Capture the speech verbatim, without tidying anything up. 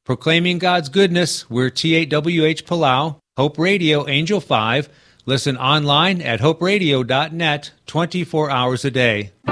Proclaiming God's goodness, we're T eight W H Palau, Hope Radio, Angel five. Listen online at hope radio dot net twenty-four hours a day.